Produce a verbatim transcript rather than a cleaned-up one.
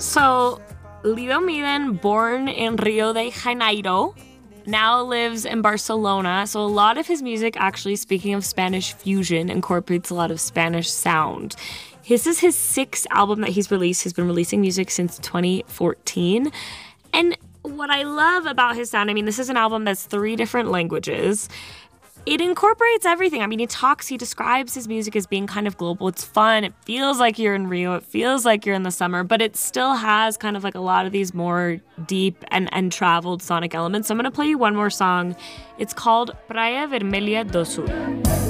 So, Leo Miden, born in Rio de Janeiro, now lives in Barcelona. So a lot of his music, actually, speaking of Spanish fusion, incorporates a lot of Spanish sound. This is his sixth album that he's released. He's been releasing music since twenty fourteen. And what I love about his sound, I mean, this is an album that's three different languages. It incorporates everything. I mean, he talks, he describes his music as being kind of global. It's fun. It feels like you're in Rio. It feels like you're in the summer, but it still has kind of like a lot of these more deep and, and traveled sonic elements. So I'm going to play you one more song. It's called Praia Vermelha do Sul.